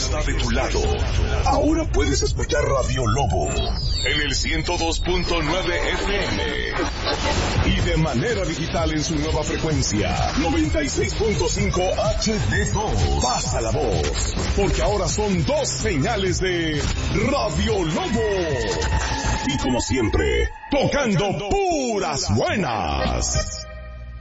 está de tu lado. Ahora puedes escuchar Radio Lobo en el 102.9 FM y de manera digital en su nueva frecuencia 96.5 HD2. Pasa la voz, porque ahora son 2 señales de Radio Lobo. Y como siempre, tocando puras buenas.